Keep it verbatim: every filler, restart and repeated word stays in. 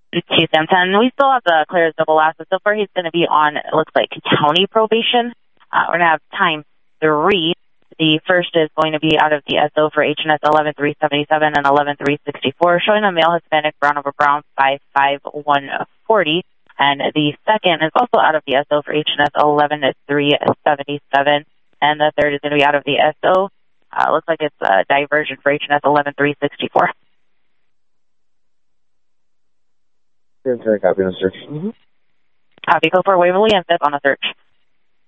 Two Sam ten. We still have the clear as double last, but so far he's going to be on, it looks like, county probation. Uh, we're going to have time three. The first is going to be out of the S O for H N S eleven three seventy-seven and eleven three sixty-four, showing a male Hispanic brown over brown five five one forty. And the second is also out of the S O for H N S eleven three seventy-seven. And the third is going to be out of the S O. Uh, looks like it's a diversion for H N S eleven three sixty-four. Very copy on the search. Mm-hmm. Copy, go for Waverly and fifth on the search.